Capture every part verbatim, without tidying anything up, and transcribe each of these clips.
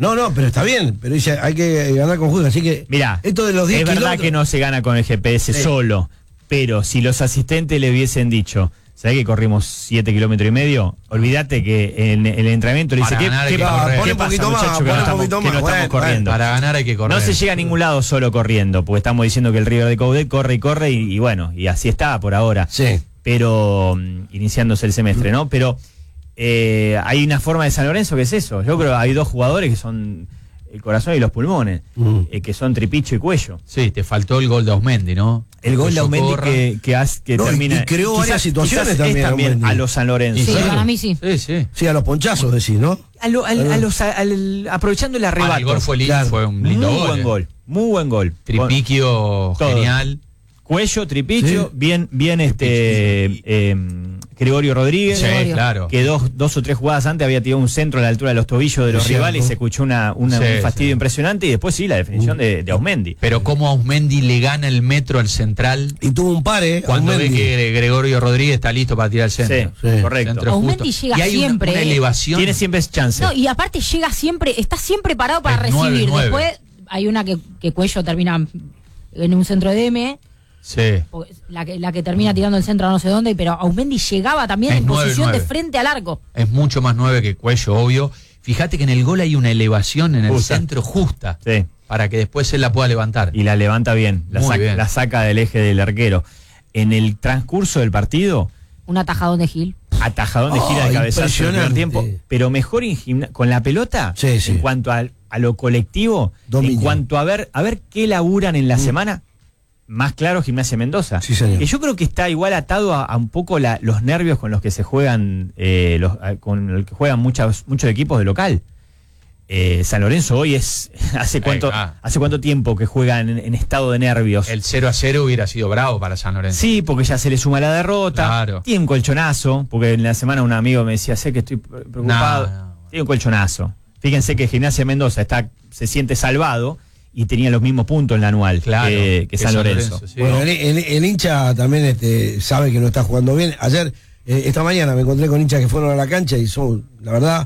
No, no, pero está bien, pero dice, hay que ganar con juego, así que... Mirá, esto de los diez es verdad kilómetros... que no se gana con el G P S sí. solo, pero si los asistentes le hubiesen dicho, ¿sabés que corrimos siete kilómetros y medio? Olvídate que en el entrenamiento le dice, ¿qué, ganar, ¿qué, que pasa, correr. ¿qué pasa, muchachos, que no estamos, que no bueno, estamos corriendo? Para ganar hay que correr. No se llega a ningún lado solo corriendo, porque estamos diciendo que el River de Coudet corre y corre, y, y bueno, y así está por ahora. Sí. Pero, um, iniciándose el semestre, ¿no? Pero eh, hay una forma de San Lorenzo que es eso. Yo creo que hay dos jugadores que son el corazón y los pulmones, mm. eh, que son Tripicho y Cuello. Sí, te faltó el gol de Ausmendi, ¿no? El gol de Ausmendi que, que, has, que no, termina... Y creó quizás, varias situaciones también. también a los San Lorenzo. Sí, para mí sí. Sí, sí. Sí, a los ponchazos decís, ¿no? A, lo, a, a los, a, al, aprovechando el arrebato. Ah, el gol fue lindo, claro. Fue un lindo muy gol. buen gol, muy buen gol. Tripiquio, genial. Cuello, Tripicho, sí. bien, bien este eh, Gregorio Rodríguez, sí, Gregorio. Claro. que dos, dos o tres jugadas antes había tirado un centro a la altura de los tobillos de los sí, rivales y se escuchó una, una, sí, un fastidio sí. impresionante, y después sí, la definición uh. de, de Ausmendi. Pero cómo Ausmendi le gana el metro al central. Y tuvo un par, ¿eh? Cuando Ausmendi. ve que Gregorio Rodríguez está listo para tirar el centro. Sí, sí. Correcto. Centro Ausmendi llega y hay siempre. Una, una elevación. Tiene siempre chance. No, y aparte llega siempre, está siempre parado para es recibir. nueve, nueve. Después hay una que, que Cuello termina en un centro de M. Sí. La que, la que termina tirando el centro a no sé dónde, pero Ausmendi llegaba también es en nueve, posición nueve. de frente al arco. Es mucho más nueve que Cuello, obvio. Fíjate que en el gol hay una elevación en el justa. centro justa. Sí. Para que después él la pueda levantar. Y la levanta bien, la, saca, bien. la saca del eje del arquero. En el transcurso del partido, un atajadón de Gil. Atajadón de oh, gira de cabezazo en el primer tiempo, pero mejor en gimna- con la pelota, sí, sí. en cuanto a, a lo colectivo, Dominio. en cuanto a ver, a ver qué laburan en la mm. semana, más claro Gimnasia Mendoza. Sí, señor. Que yo creo que está igual atado a, a un poco la, los nervios con los que se juegan, eh, los, a, con el que juegan muchos, muchos equipos de local. Eh, San Lorenzo hoy es hace cuánto eh, ah. hace cuánto tiempo que juegan en, en estado de nervios. El cero a cero hubiera sido bravo para San Lorenzo. Sí, porque ya se le suma la derrota. Claro. Tiene un colchonazo, porque en la semana un amigo me decía, sé que estoy preocupado. No, no, Tiene un colchonazo. Fíjense que Gimnasia Mendoza está, se siente salvado y tenía los mismos puntos en la anual claro, que, que San Lorenzo. Lorenzo sí. Bueno, el, el, el hincha también este, sabe que no está jugando bien. Ayer, eh, esta mañana me encontré con hinchas que fueron a la cancha y son, la verdad,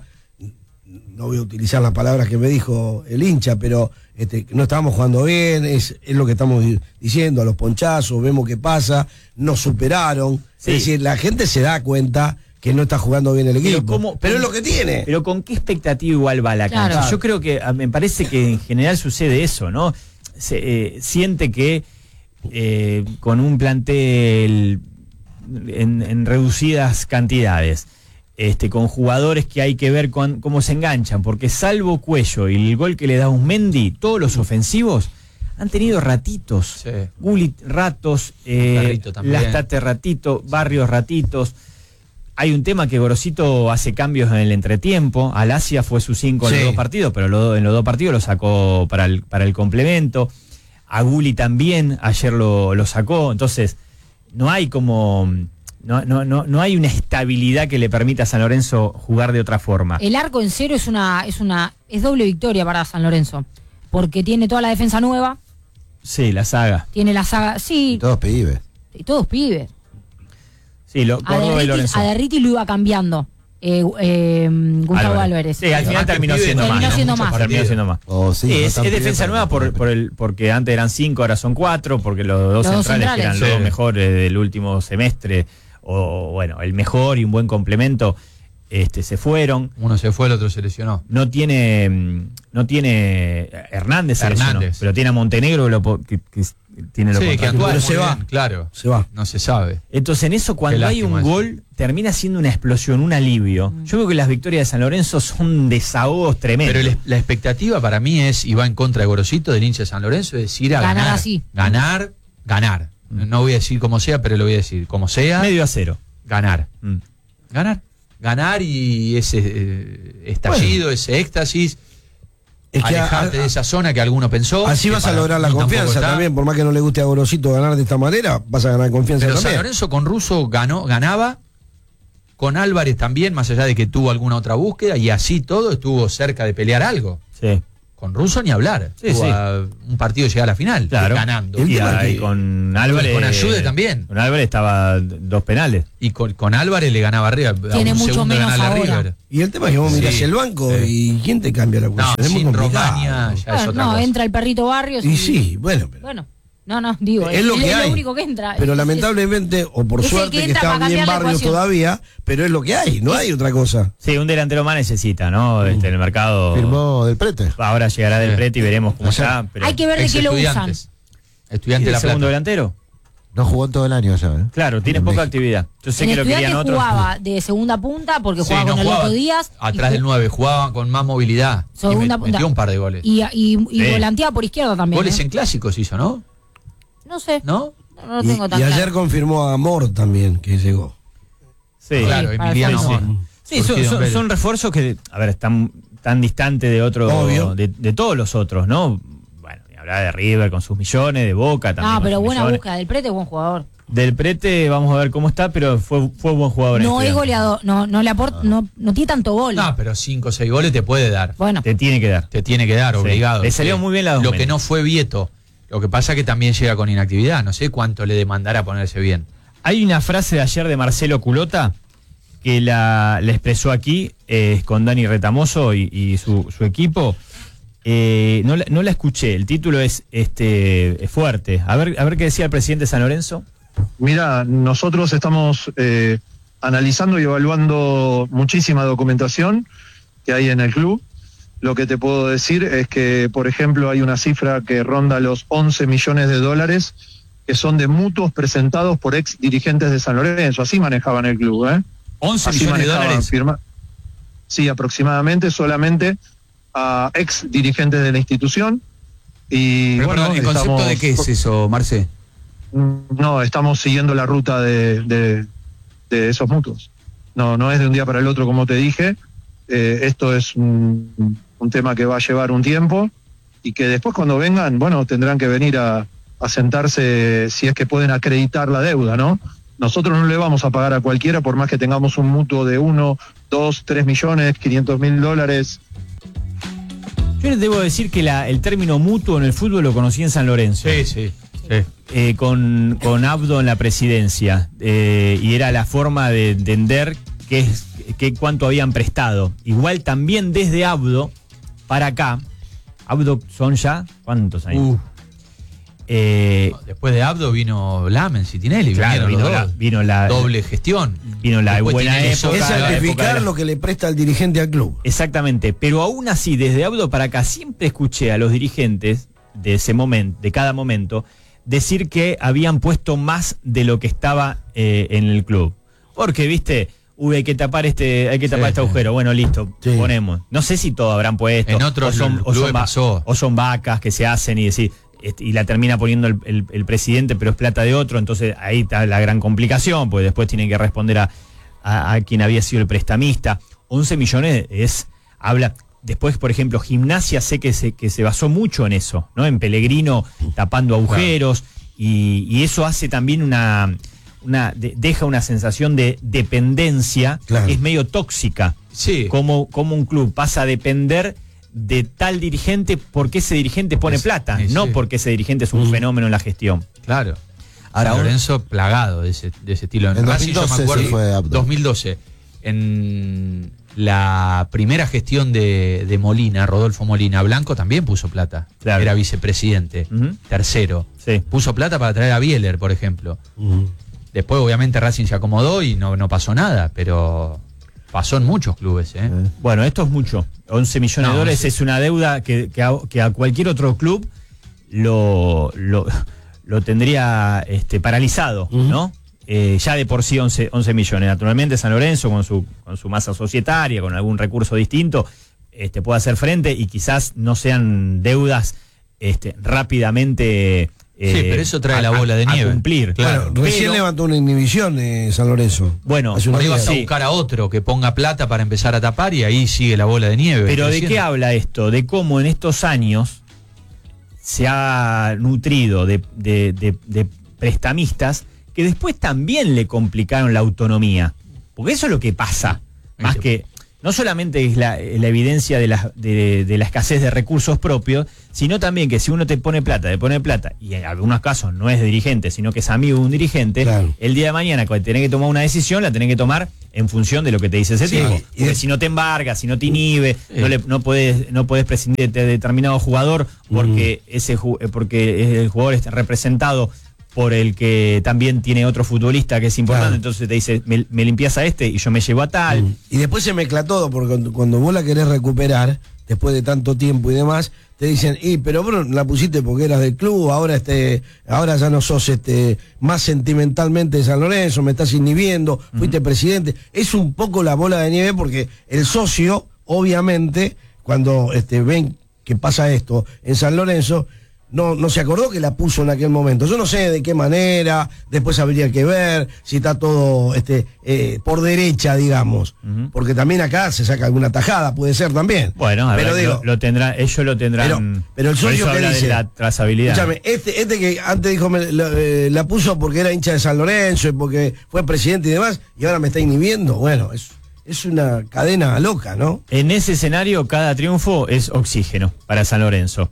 no voy a utilizar las palabras que me dijo el hincha, pero este, no estábamos jugando bien, es, es lo que estamos diciendo, a los ponchazos, vemos qué pasa, nos superaron. Sí. Es decir, la gente se da cuenta que no está jugando bien el equipo. Pero, ¿cómo, pero con, es lo que tiene. Pero ¿con qué expectativa igual va a la cancha? Claro. Yo creo que me parece que en general sucede eso, ¿no? Se, eh, siente que eh, con un plantel en, en reducidas cantidades, este, con jugadores que hay que ver con, cómo se enganchan, porque salvo Cuello y el gol que le da Ausmendi, todos los ofensivos han tenido ratitos. Sí. Gullit ratos, eh, Lastate ratito, Barrios ratitos. Hay un tema que Gorosito hace cambios en el entretiempo. Alasia fue su cinco en sí. los dos partidos, pero lo, en los dos partidos lo sacó para el, para el complemento. A Gulli también ayer lo, lo sacó. Entonces, no hay como... No, no, no, no hay una estabilidad que le permita a San Lorenzo jugar de otra forma. El arco en cero es una, es una, es doble victoria para San Lorenzo. Porque tiene toda la defensa nueva. Sí, la saga. Tiene la saga, sí. Y todos pibes. Y todos pibes. Sí, lo, a, Derriti, a Derriti lo iba cambiando. Eh, eh, Gustavo Álvarez. Sí, al final Además, terminó siendo terminó más. siendo ¿no? más. Terminó siendo más. Oh, sí, sí, no es, es defensa nueva por, por el, porque antes eran cinco, ahora son cuatro, porque los dos los centrales, dos centrales que eran sí. los dos mejores del último semestre, o bueno, el mejor y un buen complemento, este, se fueron. Uno se fue, el otro se lesionó. No tiene, no tiene Hernández, se Hernández. lesionó, pero tiene a Montenegro lo, que, que tiene lo sí, que contrario. pero se va, claro, se va. No se sabe. Entonces en eso cuando hay un eso. gol termina siendo una explosión, un alivio. Mm. Yo creo que las victorias de San Lorenzo son desahogos tremendos. Pero el, la expectativa para mí es, y va en contra de Gorosito, del hincha de San Lorenzo, es ir a ganar. Ganar así. Ganar, ganar. Mm. No voy a decir como sea, pero lo voy a decir. Como sea. Medio a cero. Ganar. Mm. Ganar. Ganar y ese eh, estallido, bueno. ese éxtasis. Es que alejarte a, a, de esa zona que alguno pensó. Así vas a lograr la confianza también, por más que no le guste a Gorosito ganar de esta manera, vas a ganar confianza pero también. San Lorenzo con Russo ganó, ganaba, con Álvarez también, más allá de que tuvo alguna otra búsqueda, y así todo estuvo cerca de pelear algo. Sí. Con Russo ni hablar. Sí, sí. Un partido llega a la final, claro, ganando. Y, y ahí con Álvarez. Con Ayude también. Con Álvarez estaba dos penales. Y con, con Álvarez le ganaba arriba. Tiene un mucho segundo menos ganarle a ahora. River. Y el tema es que vos Sí. mirás el banco Sí. y ¿quién te cambia la No, cuestión? Es muy sin complicado. Romaña ya es Bueno, otra no, cosa. entra el perrito Barrios. Y sí, bueno, pero, Bueno, no, no, digo, es lo que hay. único que entra. Pero Es- lamentablemente, o por es el suerte, que que, entra está para bien cambiar la Barrios ecuación. todavía, pero es lo que hay, no hay otra cosa. Sí, un delantero más necesita, ¿no? Este, en el mercado. Firmó Del Prete. Ahora llegará Del Prete y veremos cómo está. Pero Hay que ver de Ex qué lo usan. estudiantes. ¿Y Estudiante de el la segundo Plata. delantero? No jugó en todo el año allá, ¿eh? Claro, tiene En poca México. actividad. Yo sé En que lo querían Estudiantes otros. jugaba de segunda punta porque Sí, jugaba no con el jugaba Loco Díaz. atrás y del ju- nueve, jugaba con más movilidad. Y Segunda met- punta. metió un par de goles. Y, y, y Sí. volanteaba por izquierda también. Goles ¿eh? en clásicos hizo, ¿no? No sé, ¿No? no, no lo Y, tengo tan y ayer claro. confirmó a Amor también, que llegó. Sí, Claro, para Emiliano Alfonso. Amor. Sí, son, Surgido en son- Vélez. son refuerzos que, a ver, están tan distantes de otro, Obvio. de, de todos los otros, ¿no? Bueno, ni hablar de River con sus millones, de Boca también. No, con pero sus buena millones. búsqueda. Del Prete es buen jugador. Del Prete, vamos a ver cómo está, pero fue, fue buen jugador. en No es Estudiantes. goleador, no, no le aporta, no, no tiene tanto gol. No, pero cinco o seis goles te puede dar. Bueno, Te tiene que dar. Te tiene que dar, Sí. obligado. Le salió Sí. muy bien las dos Lo menos. que no fue Vieto. Lo que pasa que también llega con inactividad. No sé cuánto le demandará ponerse bien. Hay una frase de ayer de Marcelo Culota que la, la expresó aquí eh, con Dani Retamoso y, y su, su equipo. Eh, no, la, no la escuché, el título es este es fuerte. A ver, a ver qué decía el presidente de San Lorenzo. Mira, nosotros estamos eh, analizando y evaluando muchísima documentación que hay en el club. Lo que te puedo decir es que, por ejemplo, hay una cifra que ronda los once millones de dólares que son de mutuos presentados por ex dirigentes de San Lorenzo. Así manejaban el club, ¿eh? once Así millones de manejaban, dólares. firma- Sí, aproximadamente, solamente a ex dirigentes de la institución. Y Pero, bueno, perdón, ¿el concepto estamos- de qué es eso, Marce? No, estamos siguiendo la ruta de, de, de esos mutuos. No, no es de un día para el otro, como te dije. Eh, esto es un, un tema que va a llevar un tiempo y que después cuando vengan, bueno, tendrán que venir a, a sentarse si es que pueden acreditar la deuda, ¿no? Nosotros no le vamos a pagar a cualquiera por más que tengamos un mutuo de uno, dos, tres millones, quinientos mil dólares. Yo les debo decir que la, el término mutuo en el fútbol lo conocí en San Lorenzo. Sí, sí. sí. Eh, con, con Abdo en la presidencia. Eh, y era la forma de entender qué es, qué, cuánto habían prestado. Igual también desde Abdo para acá. Abdo son ya, ¿cuántos años? Uh, Eh, después de Abdo vino Lamens y Tinelli. claro, vinieron vino los la, dos. vino la Doble gestión. vino la Después buena Tinelli época. Es Toca la la época de certificar la- lo que le presta el dirigente al club. Exactamente, pero aún así, desde Abdo para acá, siempre escuché a los dirigentes de ese momento, de cada momento, decir que habían puesto más de lo que estaba eh, en el club. Porque, viste, uy, hay que tapar este, hay que tapar Sí, este sí. agujero. Bueno, listo, Sí. ponemos. No sé si todo habrán puesto. En otros o son, o clubes son va- pasó. o son vacas que se hacen y decir. este, Y la termina poniendo el, el- el presidente, pero es plata de otro, entonces ahí está la gran complicación, porque después tienen que responder a, a, a quien había sido el prestamista. once millones es, habla, después por ejemplo, Gimnasia sé que se, que se basó mucho en eso, ¿no? En Pellegrino tapando agujeros, y, y eso hace también una, una de- deja una sensación de dependencia, Claro. que es medio tóxica, Sí. como, como un club pasa a depender de tal dirigente porque ese dirigente pone Es- plata, sí, no sí. porque ese dirigente es un fenómeno en la gestión. Claro. Ahora, San un- Lorenzo plagado de ese, de ese estilo. En Racing, yo me dos mil doce acuerdo, se fue Abdo. dos mil doce. En la primera gestión de, de Molina, Rodolfo Molina, Blanco también puso plata. Claro. Era vicepresidente. Ujú. Tercero. Sí. Puso plata para traer a Bieler, por ejemplo. Después, obviamente, Racing se acomodó y no, no pasó nada, pero pasó en muchos clubes, ¿eh? Bueno, esto es mucho. once millones No, de dólares sí. es una deuda que, que, a, que a cualquier otro club lo, lo, lo tendría este, paralizado, ¿no? Eh, ya de por sí once, once millones. Naturalmente San Lorenzo con su, con su masa societaria, con algún recurso distinto, este, puede hacer frente y quizás no sean deudas este, rápidamente... eh, Sí, pero eso trae a- la bola de a- a nieve. cumplir. Claro. Bueno, recién Pero- levantó una inhibición eh, San Lorenzo. Bueno, Hace unos Ahí vas días. a Sí. buscar a otro que ponga plata para empezar a tapar y ahí sigue la bola de nieve. Pero ¿de creciendo. qué habla esto? De cómo en estos años se ha nutrido de, de- de- de prestamistas que después también le complicaron la autonomía. Porque eso es lo que pasa. Más Viste. que. no solamente es la, la evidencia de la, de, de la escasez de recursos propios, sino también que si uno te pone plata, te pone plata, y en algunos casos no es dirigente, sino que es amigo de un dirigente, claro. El día de mañana cuando tenés que tomar una decisión, la tenés que tomar en función de lo que te dice ese sí, tipo. Porque si no te embarga, si no te inhibe, sí. no, le, no, podés, no podés prescindir de determinado jugador porque, mm. ese, porque el jugador está representado por el que también tiene otro futbolista que es importante, claro. Entonces te dice, me, me limpias a este y yo me llevo a tal. Mm. Y después se mezcla todo, porque cuando, cuando vos la querés recuperar, después de tanto tiempo y demás, te dicen, y pero vos la pusiste porque eras del club, ahora este, ahora ya no sos este más sentimentalmente de San Lorenzo, me estás inhibiendo, mm. fuiste presidente. Es un poco la bola de nieve porque el socio, obviamente, cuando este, ven que pasa esto en San Lorenzo, No, no se acordó que la puso en aquel momento. Yo no sé de qué manera, después habría que ver si está todo este eh, por derecha, digamos. Uh-huh. Porque también acá se saca alguna tajada, puede ser también. Bueno, a pero ver, digo, lo, lo tendrán, ellos lo tendrán. Pero, pero el socio que dice, de la trazabilidad. Escúchame, este, este que antes dijo me, la, eh, la puso porque era hincha de San Lorenzo y porque fue presidente y demás, y ahora me está inhibiendo. Bueno, es, es una cadena loca, ¿no? En ese escenario, cada triunfo es oxígeno para San Lorenzo.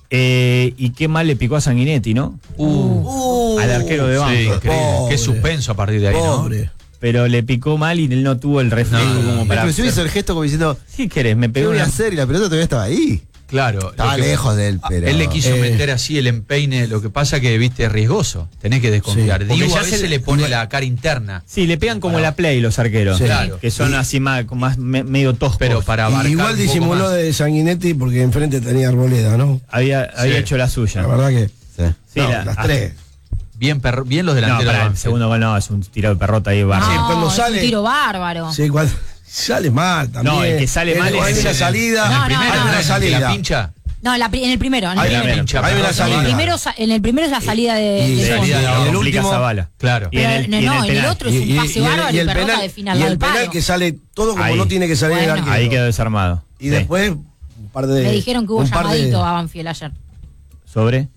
Eh, y qué mal le picó a Sanguinetti, ¿no? Uh, uh, al arquero de Banfield. Sí, increíble. Qué suspenso a partir de ahí, pobre. ¿no? Pero le picó mal y él no tuvo el reflejo no, como para. Inclusive hizo el gesto como diciendo, ¿qué querés? Me pegó. ¿Qué voy una... a hacer? Y la pelota todavía estaba ahí. Claro. Estaba lejos de él, pero. Él le quiso eh. meter así el empeine, lo que pasa que, viste, es riesgoso. Tenés que desconfiar. Sí. Digo, a veces se le pone igual la cara interna. Sí, le pegan como para... la play los arqueros. Sí. Claro. Que son sí. así más, más me, medio toscos. Pero para abarcar igual disimuló de Sanguinetti porque enfrente tenía Arboleda, ¿no? Había, había sí. hecho la suya. La verdad que. Sí. Sí, no, la, las tres. Bien, perro, bien los delanteros. No, para el segundo gol no, es un tiro de perrota ahí bárbaro. No, sí, cuando es sale, un tiro bárbaro. Sí, cuando sale mal también. No, el que sale mal el, es hay una salida. No, no, hay no, una no, salida. La pincha. No, la, en el primero. En el Hay primero. una pincha, hay una salida. En el primero, en el primero es la salida de, y, de salida, fondo. y el último Zavala. Claro. Pero, Y en el, no, y en el, no, en el otro es un pase bárbaro y, y, y Perrota penal, define al y lado el del penal palo. que sale todo como ahí. no tiene que salir Bueno. el arquero. Ahí quedó desarmado. Y sí. después un par de. Me dijeron que hubo un par llamadito de... a Banfield ayer. ¿Sobre?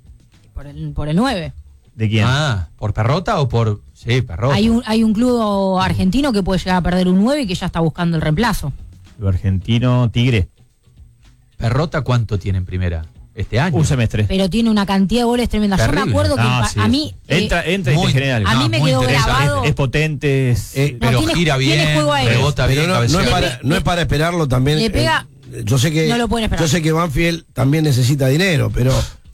Por el, por el nueve. ¿De quién? Ah, ¿por Perrota o por...? Sí, Perrota. Hay un, hay un club argentino que puede llegar a perder un nueve y que ya está buscando el reemplazo. Lo argentino Tigre. ¿Perrota cuánto tiene en primera? Este año. Un semestre. Pero tiene una cantidad de goles tremenda. Terrible. Yo me acuerdo que No, pa- sí. a mí... eh, Entra, entra y muy- te genera algo. a mí No, me muy quedó interesante. grabado... Es, es potente, es... Eh, Pero no, tiene- gira tiene bien, juego aéreo. rebota Pero bien, no, no, es cabecea. para, no es para esperarlo también. Le pega- eh, yo sé que no lo pueden esperar. yo sé que Banfield también necesita dinero, pero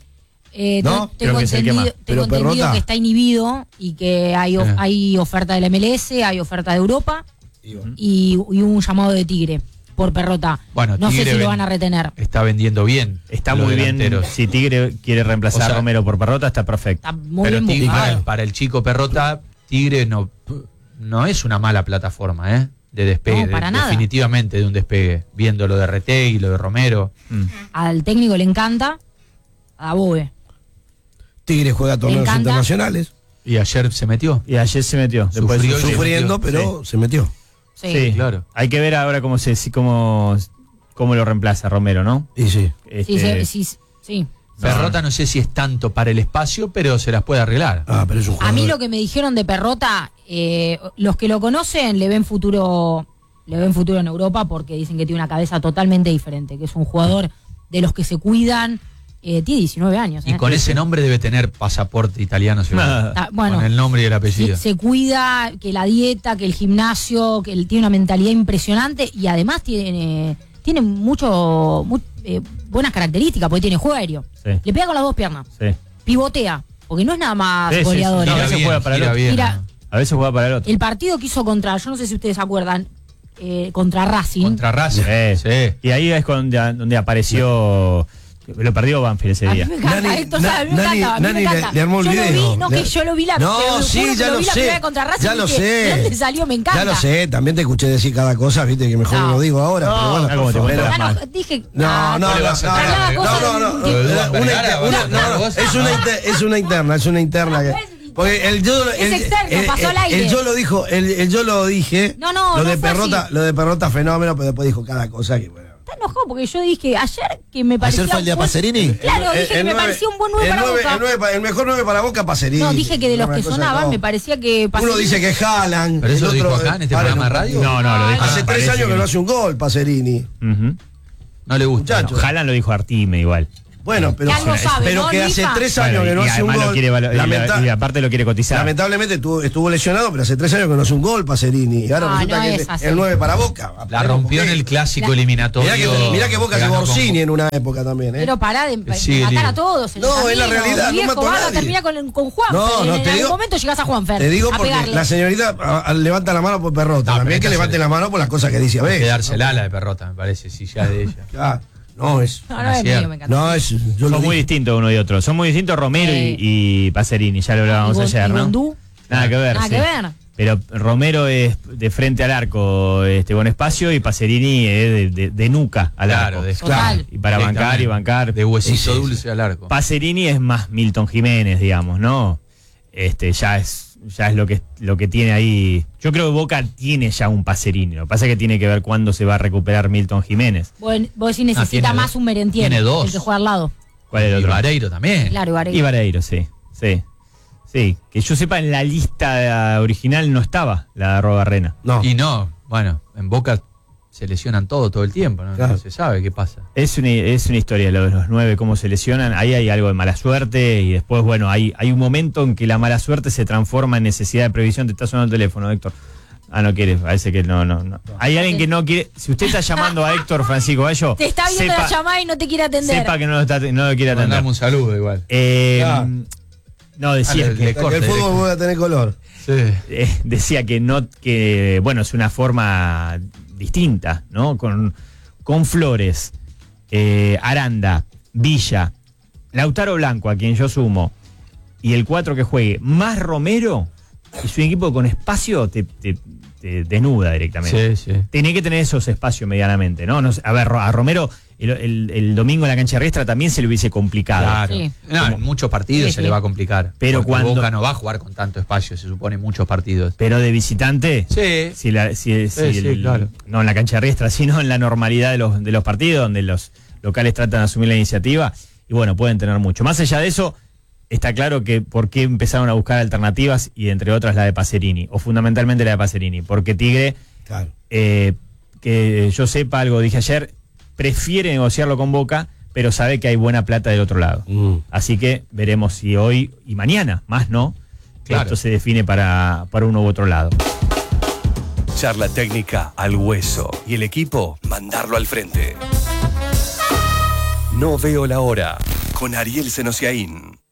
Eh, ¿no? te- Creo tengo que es el que entendido, más. tengo Pero entendido Perrota. que está inhibido y que hay, of- Sí. hay oferta del M L S, hay oferta de Europa y, y, y un llamado de Tigre por Perrota. Bueno, no sé Tigre si lo ven- van a retener. Está vendiendo bien. Está los muy bien. delanteros. Si Tigre quiere reemplazar O sea, a Romero por Perrota, está perfecto. Está muy Pero bien Tigre, para, buscado. el- para el chico Perrota, Tigre no, no es una mala plataforma, ¿eh? De despegue, No, para de- nada. definitivamente de un despegue. Viendo lo de Retegui, lo de Romero. Mm. Al técnico le encanta, a Bobe. Tigre juega torneos encanta. internacionales, Y ayer se metió. Y ayer se metió. Después Sufrió sufrió. y- sufriendo, Sí. pero se metió. Sí. Sí, claro. Hay que ver ahora cómo se si- cómo, cómo lo reemplaza Romero, ¿no? Y sí. Sí, Este, sí, sí, sí. Perrota no sé si es tanto para el espacio, pero se las puede arreglar. Ah, pero es un A jugador. mí lo que me dijeron de Perrota, eh, los que lo conocen le ven futuro, le ven futuro en Europa porque dicen que tiene una cabeza totalmente diferente, que es un jugador de los que se cuidan, eh, tiene diecinueve años. Y ¿eh? con ese nombre debe tener pasaporte italiano, seguro. Ah, Ah, bueno, Con el nombre y el se, apellido. se cuida, que la dieta, que el gimnasio, que él tiene una mentalidad impresionante y además tiene, tiene mucho, mu- eh, buenas características porque tiene juego aéreo. Sí. Le pega con las dos piernas, Sí. pivotea, porque no es nada más Sí, sí, goleador. sí. No, Gira a veces bien, juega para el gira otro. bien, Mira, ¿no? A veces juega para el otro. El partido que hizo contra, yo no sé si ustedes se acuerdan, eh, contra Racing. Contra Racing. Sí. Sí. Y ahí es donde, donde apareció. Lo perdió Banfield ese A mí día. me encanta, Nani- esto, o sea, a mí me Nani- encanta, a mí me Nani le- encanta. le armó el yo lo video. vi, no, Le- que yo lo vi la No, te lo sí, juro que ya lo lo vi la sé. primera contra Racing Ya y lo dije, sé. ¿de dónde salió? Me encanta. Ya lo sé, también te escuché decir cada cosa, viste, que mejor no, No. lo digo ahora, No, pero mira bueno. cómo te pero- cuentas. Ah, mal. no, dije. No, ah, no, no, le no, vas a no, traer no, cosas no, no, de- no, de- una- de- una- Vergara, una- vos, no, no, vos. es una inter- es una interna, es una interna que porque el yo Es el, externo, el- pasó al el- aire. el yo lo dijo, el, el yo lo dije. No, no, lo no de fue Perrota, así. lo de Perrota fenómeno, pero después dijo cada cosa que bueno. está enojado porque yo dije ayer que me parecía. ¿Ayer fue el día un buen- Pacerini? Claro, dije que me parecía un buen nueve el para nueve- Boca. el nueve pa- el mejor nueve para Boca, Pacerini. No, dije que de los Una que cosa sonaban no. me parecía que Uno dice que Haaland. ¿Pero eso el lo dijo otro, acá en este vale, programa de radio? No, no, lo dijo. Hace tres parece años que no hace un gol, Pacerini. Ujú. No le gusta. Muchacho. no. Haaland lo dijo Artime igual. Bueno, pero, Que algo sabe, pero ¿no, que hace Luisa? tres años Bueno, que no y hace un además lo gol. quiere valo- y, Lamenta- y aparte lo quiere cotizar. Lamentablemente estuvo, estuvo lesionado, pero hace tres años que no hace un gol, Pacerini. Y ahora No, resulta no que es es así. el nueve para Boca. La rompió en el clásico La- eliminatorio. Mirá que, mirá que Boca que se ganó con- Borsini en una época también, ¿eh? Pero pará de, de Sí, matar líder. a todos. en el No, es la camino. realidad, no Viejo, mató a van nadie. terminar con, con Juan. No, no, en te algún digo- momento llegás a Juanfer. Te digo a porque pegarle. la señorita a- a- levanta la mano por Perrota. No, También pero que esta levante se- la mano por las cosas que dice a Hay ver. que dársela a la de Perrota, me parece, si ya es de ella. Ah, no, es. No, no es Cierto. mío, me encanta. No, es. Yo lo Son muy dije. distintos uno y otro. Son muy distintos Romero Sí. y, y Pacerini, ya lo hablábamos ¿Y Bon- ayer, y ¿no? Bondú? Nada que ver. Nada sí. que ver. Pero Romero es de frente al arco, este buen espacio, y Pacerini es de, de- de nuca al Claro, arco. de- Total. Y para bancar y bancar. De huesito Sí, sí, sí. dulce al arco. Pacerini es más Milton Jiménez, digamos, ¿no? Este, ya es, ya es lo que lo que tiene ahí. Yo creo que Boca tiene ya un Pacerini. Lo que pasa es que tiene que ver cuándo se va a recuperar Milton Jiménez. Vos, vos decís necesita tiene más dos. un Merentiel. Tiene dos. El que juega al lado. ¿Cuál es el Y otro? Vareiro también. Claro, Vareiro. Y Vareiro, sí. Sí. Sí. Que yo sepa, en la lista original no estaba la de Arrobarrena. No. Y no, bueno, en Boca se lesionan todo, todo el tiempo, ¿no? Claro. No se sabe qué pasa. Es una, es una historia lo de los nueve, cómo se lesionan. Ahí hay algo de mala suerte y después, bueno, hay, hay un momento en que la mala suerte se transforma en necesidad de previsión. Te está sonando el teléfono, Héctor. Ah, no quiere, parece que no, no, no. Hay alguien que no quiere. Si usted está llamando a Héctor Francisco Gallo, Te está viendo sepa, la llamada y no te quiere atender. sepa que no lo, está, no lo quiere atender. Mandame un saludo igual. Eh, Claro. No, decía Ah, le- que. le- Hasta que corte el fútbol directo. vuelva a tener color. Sí. eh, decía que no, que bueno, es una forma distinta, ¿no? Con, con Flores, eh, Aranda, Villa, Lautaro Blanco, a quien yo sumo, y el cuatro que juegue, más Romero, es un equipo con espacio, te, te- te desnuda directamente. Sí, sí. Tiene que tener esos espacios medianamente, ¿no? No sé, a ver, a Romero el, el- el domingo en la cancha riestra también se le hubiese complicado. Claro. Sí. No, en muchos partidos Sí, se sí. le va a complicar. Pero porque cuando- Boca no va a jugar con tanto espacio, se supone, en muchos partidos. Pero de visitante, Sí. si la- si- si Sí, sí, el- claro. no en la cancha riestra, sino en la normalidad de los, de los partidos, donde los locales tratan de asumir la iniciativa, y bueno, pueden tener mucho. Más allá de eso, está claro que por qué empezaron a buscar alternativas, y entre otras la de Pacerini, o fundamentalmente la de Pacerini, porque Tigre, Claro. eh, que yo sepa, algo dije ayer, prefiere negociarlo con Boca, pero sabe que hay buena plata del otro lado. Mm. Así que veremos si hoy y mañana, más no, que Claro. esto se define para, para uno u otro lado. Charla técnica al hueso y el equipo mandarlo al frente. No veo la hora con Ariel Senosiaín.